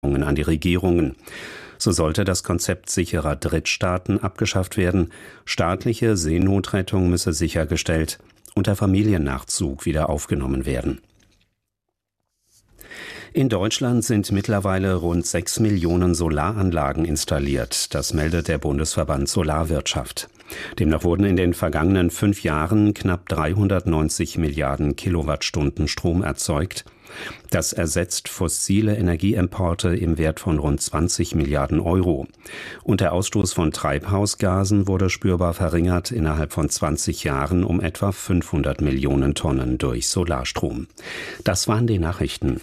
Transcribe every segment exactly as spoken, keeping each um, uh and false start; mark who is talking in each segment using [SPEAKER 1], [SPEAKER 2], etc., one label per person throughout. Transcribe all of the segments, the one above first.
[SPEAKER 1] an die Regierungen. So sollte das Konzept sicherer Drittstaaten abgeschafft werden, staatliche Seenotrettung müsse sichergestellt und der Familiennachzug wieder aufgenommen werden. In Deutschland sind mittlerweile rund sechs Millionen Solaranlagen installiert. Das meldet der Bundesverband Solarwirtschaft. Demnach wurden in den vergangenen fünf Jahren knapp dreihundertneunzig Milliarden Kilowattstunden Strom erzeugt. Das ersetzt fossile Energieimporte im Wert von rund zwanzig Milliarden Euro. Und der Ausstoß von Treibhausgasen wurde spürbar verringert, innerhalb von zwanzig Jahren um etwa fünfhundert Millionen Tonnen durch Solarstrom. Das waren die Nachrichten.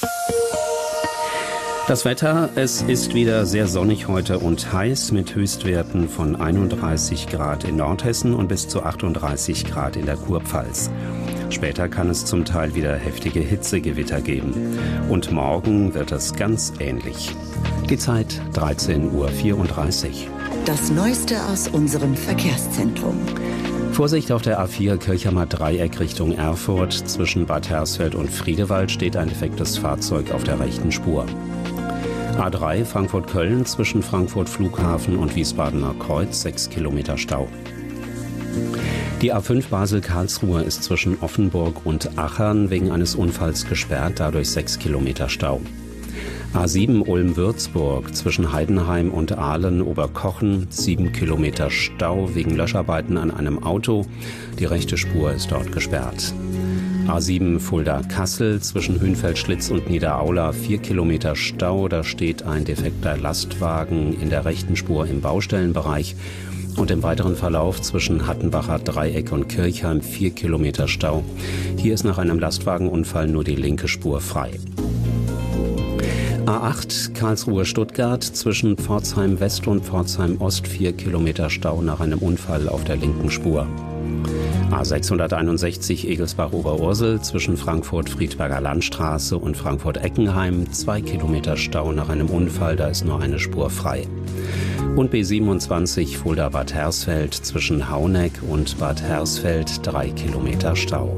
[SPEAKER 1] Das Wetter, es ist wieder sehr sonnig heute und heiß mit Höchstwerten von einunddreißig Grad in Nordhessen und bis zu achtunddreißig Grad in der Kurpfalz. Später kann es zum Teil wieder heftige Hitzegewitter geben. Und morgen wird es ganz ähnlich. Die Zeit dreizehn Uhr vierunddreißig.
[SPEAKER 2] Das Neueste aus unserem Verkehrszentrum.
[SPEAKER 1] Vorsicht auf der A vier Kirchheimer Dreieck Richtung Erfurt. Zwischen Bad Hersfeld und Friedewald steht ein defektes Fahrzeug auf der rechten Spur. A drei Frankfurt-Köln zwischen Frankfurt Flughafen und Wiesbadener Kreuz, sechs Kilometer Stau. Die A fünf Basel-Karlsruhe ist zwischen Offenburg und Achern wegen eines Unfalls gesperrt, dadurch sechs Kilometer Stau. A sieben Ulm-Würzburg zwischen Heidenheim und Aalen-Oberkochen, sieben Kilometer Stau wegen Löscharbeiten an einem Auto. Die rechte Spur ist dort gesperrt. A sieben Fulda-Kassel zwischen Hünfeld-Schlitz und Niederaula, vier Kilometer Stau. Da steht ein defekter Lastwagen in der rechten Spur im Baustellenbereich. Und im weiteren Verlauf zwischen Hattenbacher Dreieck und Kirchheim vier Kilometer Stau. Hier ist nach einem Lastwagenunfall nur die linke Spur frei. A acht Karlsruhe-Stuttgart zwischen Pforzheim West und Pforzheim Ost vier Kilometer Stau nach einem Unfall auf der linken Spur. A sechshunderteinundsechzig Egelsbach-Oberursel zwischen Frankfurt-Friedberger Landstraße und Frankfurt-Eckenheim zwei Kilometer Stau nach einem Unfall, da ist nur eine Spur frei. Und B siebenundzwanzig Fulda-Bad Hersfeld zwischen Hauneck und Bad Hersfeld drei Kilometer Stau.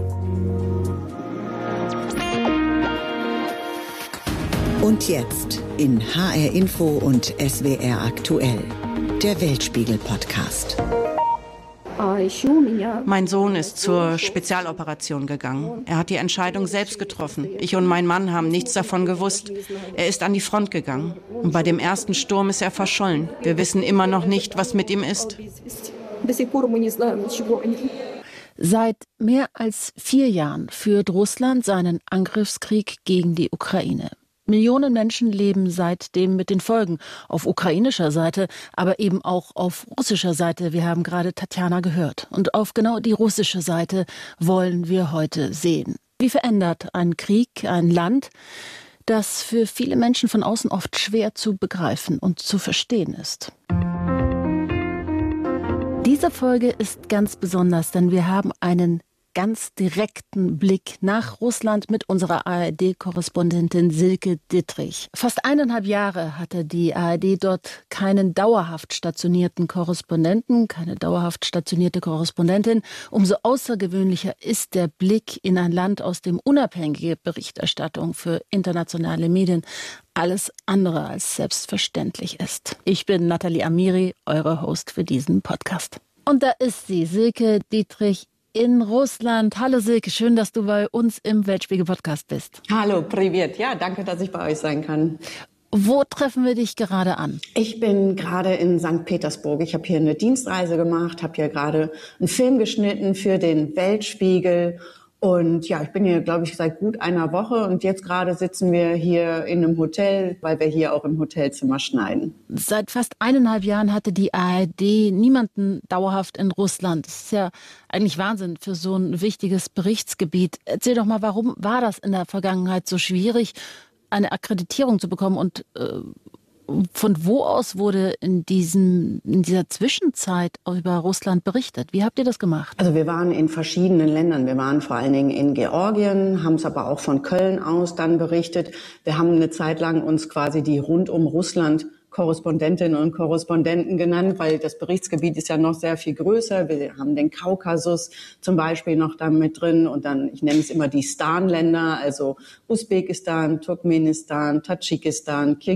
[SPEAKER 2] Und jetzt in H R Info und S W R aktuell, der Weltspiegel-Podcast.
[SPEAKER 3] Mein Sohn ist zur Spezialoperation gegangen. Er hat die Entscheidung selbst getroffen. Ich und mein Mann haben nichts davon gewusst. Er ist an die Front gegangen. Und bei dem ersten Sturm ist er verschollen. Wir wissen immer noch nicht, was mit ihm ist.
[SPEAKER 4] Seit mehr als vier Jahren führt Russland seinen Angriffskrieg gegen die Ukraine. Millionen Menschen leben seitdem mit den Folgen auf ukrainischer Seite, aber eben auch auf russischer Seite. Wir haben gerade Tatjana gehört. Und auf genau die russische Seite wollen wir heute sehen. Wie verändert ein Krieg ein Land, das für viele Menschen von außen oft schwer zu begreifen und zu verstehen ist? Diese Folge ist ganz besonders, denn wir haben einen ganz direkten Blick nach Russland mit unserer A R D-Korrespondentin Silke Dittrich. Fast eineinhalb Jahre hatte die A R D dort keinen dauerhaft stationierten Korrespondenten, keine dauerhaft stationierte Korrespondentin. Umso außergewöhnlicher ist der Blick in ein Land, aus dem unabhängige Berichterstattung für internationale Medien alles andere als selbstverständlich ist. Ich bin Nathalie Amiri, eure Host für diesen Podcast. Und da ist sie, Silke Dittrich in Russland. Hallo Silke, schön, dass du bei uns im Weltspiegel-Podcast bist.
[SPEAKER 3] Hallo, privet. Ja, danke, dass ich bei euch sein kann.
[SPEAKER 4] Wo treffen wir dich gerade an?
[SPEAKER 3] Ich bin gerade in Sankt Petersburg. Ich habe hier eine Dienstreise gemacht, habe hier gerade einen Film geschnitten für den Weltspiegel. Und ja, ich bin hier, glaube ich, seit gut einer Woche und jetzt gerade sitzen wir hier in einem Hotel, weil wir hier auch im Hotelzimmer schneiden.
[SPEAKER 4] Seit fast eineinhalb Jahren hatte die A R D niemanden dauerhaft in Russland. Das ist ja eigentlich Wahnsinn für so ein wichtiges Berichtsgebiet. Erzähl doch mal, warum war das in der Vergangenheit so schwierig, eine Akkreditierung zu bekommen und äh, von wo aus wurde in, diesem, in dieser Zwischenzeit über Russland berichtet? Wie habt ihr das gemacht?
[SPEAKER 3] Also wir waren in verschiedenen Ländern. Wir waren vor allen Dingen in Georgien, haben es aber auch von Köln aus dann berichtet. Wir haben eine Zeit lang uns quasi die rund um Russland Korrespondentinnen und Korrespondenten genannt, weil das Berichtsgebiet ist ja noch sehr viel größer. Wir haben den Kaukasus zum Beispiel noch da mit drin und dann, ich nenne es immer die Stan-Länder, also Usbekistan, Turkmenistan, Tadschikistan, Kirgisistan,